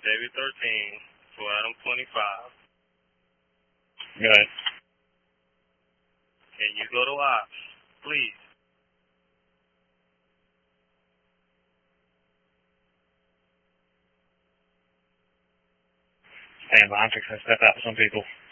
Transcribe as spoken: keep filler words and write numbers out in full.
David thirteen for Adam twenty-five. Good. Can you go to ops, please? Stand by. I'm fixing to step out with some people.